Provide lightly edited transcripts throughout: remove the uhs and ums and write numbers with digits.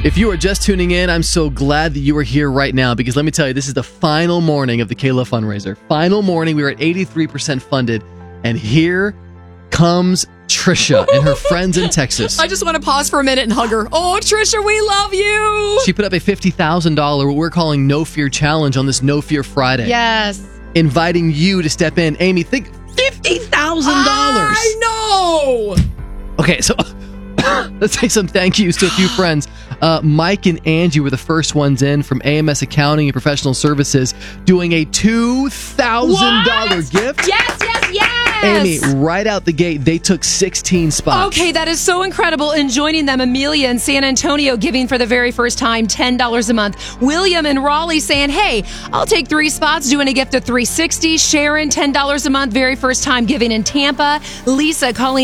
If you are just tuning in, I'm so glad that you are here right now because let me tell you, this is the final morning of the K-Love fundraiser. Final morning, we were at 83% funded, and here comes Trisha and her friends in Texas. I just want to pause for a minute and hug her. Oh, Trisha, we love you. She put up a $50,000, what we're calling No Fear Challenge on this No Fear Friday. Yes. Inviting you to step in. Amy, think $50,000. I know. Okay, so let's say some thank yous to a few friends. Mike and Angie were the first ones in from AMS Accounting and Professional Services doing a $2,000 gift. Yes. Amy, right out the gate, they took 16 spots. Okay, that is so incredible. And joining them, Amelia in San Antonio giving for the very first time $10 a month. William in Raleigh saying, hey, I'll take 3 spots, doing a gift of $360. Sharon, $10 a month, very first time giving in Tampa. Lisa calling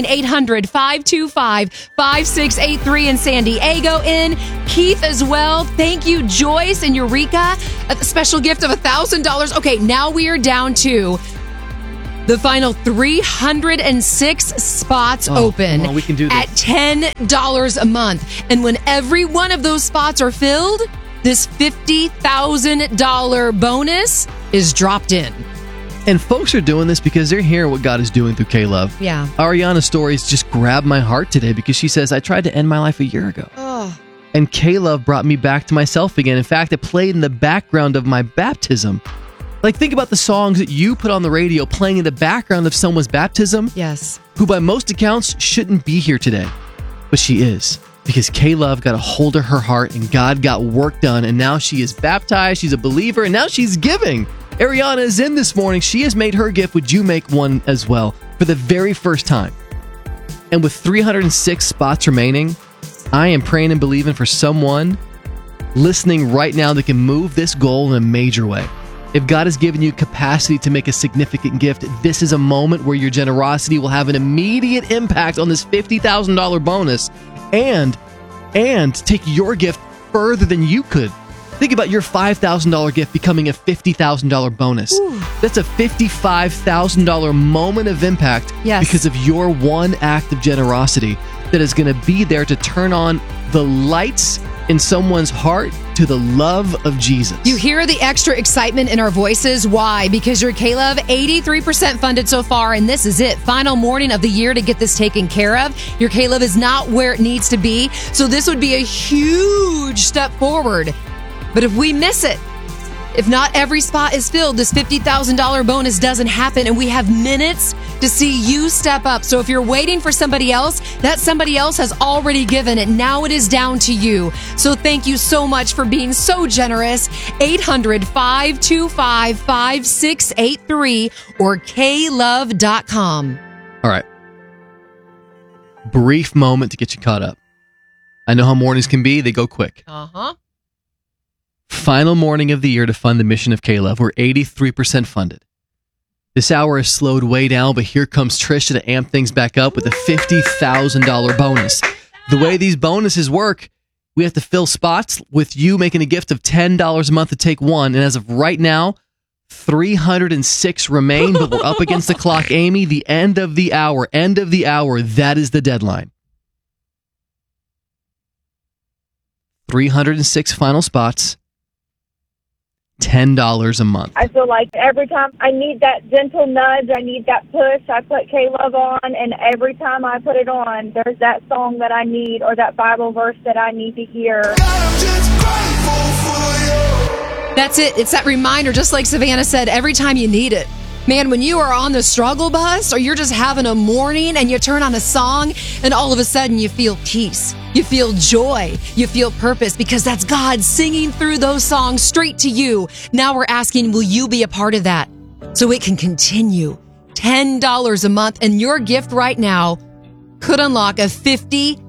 800-525-5683 in San Diego in. Keith as well. Thank you, Joyce and Eureka. A special gift of $1,000. Okay, now we are down to the final 306 spots open. Come on, we can do this. At $10 a month. And when every one of those spots are filled, this $50,000 bonus is dropped in. And folks are doing this because they're hearing what God is doing through K-Love. Yeah. Ariana's stories just grabbed my heart today because she says, I tried to end my life a year ago. Oh. And K-Love brought me back to myself again. In fact, it played in the background of my baptism. Like, think about the songs that you put on the radio playing in the background of someone's baptism. Yes. Who by most accounts shouldn't be here today. But she is. Because K-Love got a hold of her heart and God got work done. And now she is baptized. She's a believer. And now she's giving. Ariana is in this morning. She has made her gift. Would you make one as well? For the very first time. And with 306 spots remaining, I am praying and believing for someone listening right now that can move this goal in a major way. If God has given you capacity to make a significant gift, this is a moment where your generosity will have an immediate impact on this $50,000 bonus and take your gift further than you could. Think about your $5,000 gift becoming a $50,000 bonus. Ooh. That's a $55,000 moment of impact because of your one act of generosity that is going to be there to turn on the lights in someone's heart to the love of Jesus. You hear the extra excitement in our voices. Why? Because your K-Love 83% funded so far, and this is it. Final morning of the year to get this taken care of. Your K-Love is not where it needs to be, so this would be a huge step forward. But if we miss it, if not every spot is filled, this $50,000 bonus doesn't happen, and we have minutes to see you step up. So if you're waiting for somebody else, that somebody else has already given it. Now it is down to you. So thank you so much for being so generous. 800-525-5683 or klove.com. All right. Brief moment to get you caught up. I know how mornings can be. They go quick. Uh-huh. Final morning of the year to fund the mission of K-Love. We're 83% funded. This hour has slowed way down, but here comes Trisha to amp things back up with a $50,000 bonus. The way these bonuses work, we have to fill spots with you making a gift of $10 a month to take one. And as of right now, 306 remain, but we're up against the clock. Amy, the end of the hour, that is the deadline. 306 final spots. $10 a month. I feel like every time I need that gentle nudge, I need that push, I put K-Love on, and every time I put it on, there's that song that I need or that Bible verse that I need to hear. That's it. It's that reminder, just like Savannah said, every time you need it. Man, when you are on the struggle bus or you're just having a morning and you turn on a song and all of a sudden you feel peace, you feel joy, you feel purpose because that's God singing through those songs straight to you. Now we're asking, will you be a part of that so it can continue? $10 a month, and your gift right now could unlock a $50,000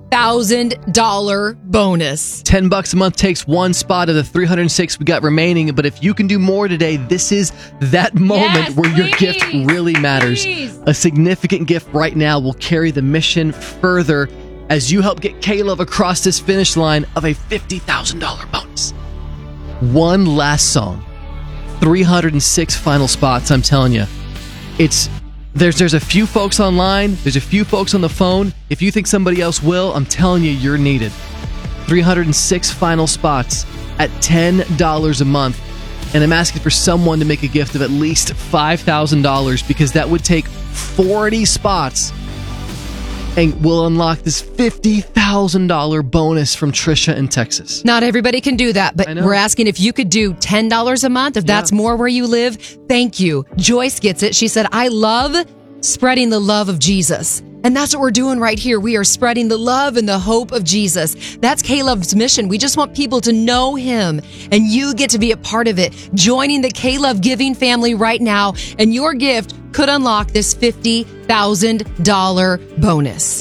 bonus. $10 a month takes one spot of the 306 we got remaining, but if you can do more today, this is that moment where your gift really matters. A significant gift right now will carry the mission further as you help get K-Love across this finish line of a $50,000 bonus. One last song, 306 final spots. I'm telling you, there's a few folks online, there's a few folks on the phone. If you think somebody else will, I'm telling you, you're needed. 306 final spots at $10 a month. And I'm asking for someone to make a gift of at least $5,000 because that would take 40 spots. And we'll unlock this $50,000 bonus from Trisha in Texas. Not everybody can do that, but we're asking if you could do $10 a month, if that's more where you live. Thank you. Joyce gets it. She said, I love spreading the love of Jesus. And that's what we're doing right here. We are spreading the love and the hope of Jesus. That's K-Love's mission. We just want people to know him, and you get to be a part of it. Joining the K-Love giving family right now, and your gift could unlock this $50,000 bonus.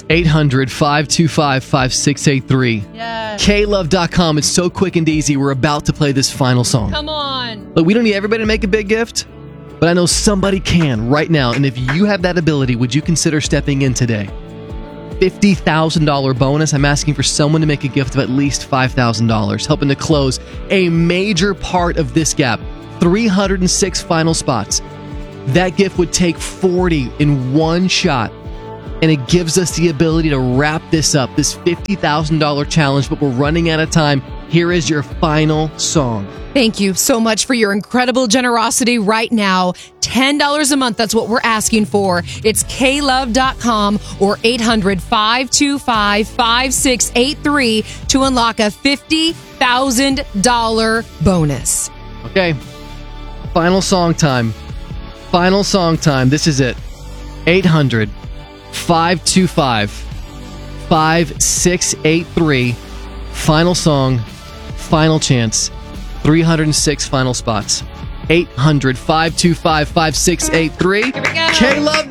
800-525-5683. Yes. KLove.com. It's so quick and easy. We're about to play this final song. Come on. Look, we don't need everybody to make a big gift, but I know somebody can right now. And if you have that ability, would you consider stepping in today? $50,000 bonus. I'm asking for someone to make a gift of at least $5,000, helping to close a major part of this gap. 306 final spots. That gift would take 40 in one shot. And it gives us the ability to wrap this up, this $50,000 challenge, but we're running out of time. Here is your final song. Thank you so much for your incredible generosity right now. $10 a month, that's what we're asking for. It's klove.com or 800-525-5683 to unlock a $50,000 bonus. Okay, final song time. Final song time. This is it. 800-525-5683. Final song, final chance. 306 final spots. 800-525-5683. Here we go. K-Love.